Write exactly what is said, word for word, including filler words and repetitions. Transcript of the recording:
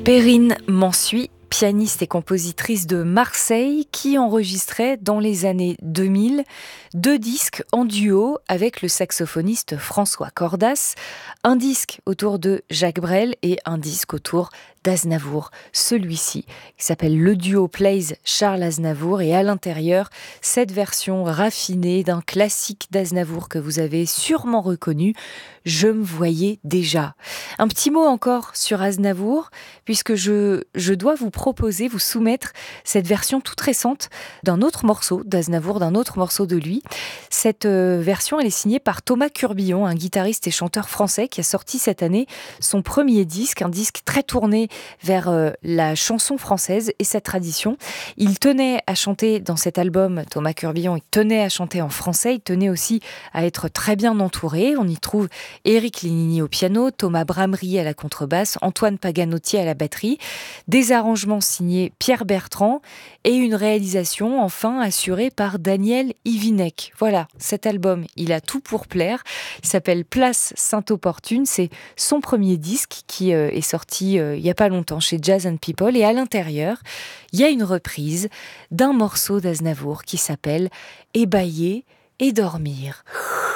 Perrine Mansuy, pianiste et compositrice de Marseille, qui enregistrait dans les années deux mille deux disques en duo avec le saxophoniste François Cordas, un disque autour de Jacques Brel et un disque autour d'Aznavour. Celui-ci, qui s'appelle Le Duo Plays Charles Aznavour, et à l'intérieur, cette version raffinée d'un classique d'Aznavour que vous avez sûrement reconnu, Je me voyais déjà. Un petit mot encore sur Aznavour, puisque je, je dois vous proposer, vous soumettre cette version toute récente d'un autre morceau d'Aznavour, d'un autre morceau de lui. Cette euh, version, elle est signée par Thomas Curbillon, un guitariste et chanteur français qui a sorti cette année son premier disque, un disque très tourné vers euh, la chanson française et sa tradition. Il tenait à chanter dans cet album, Thomas Curbillon, il tenait à chanter en français, il tenait aussi à être très bien entouré. On y trouve Éric Lénini au piano, Thomas Bramery à la contrebasse, Antoine Paganotti à la batterie, des arrangements signés Pierre Bertrand et une réalisation enfin assurée par Daniel Ivinec. Voilà, cet album, il a tout pour plaire. Il s'appelle Place Sainte-Opportune. C'est son premier disque qui euh, est sorti euh, il n'y a pas longtemps chez Jazz and People. Et à l'intérieur, il y a une reprise d'un morceau d'Aznavour qui s'appelle Ébailler et dormir.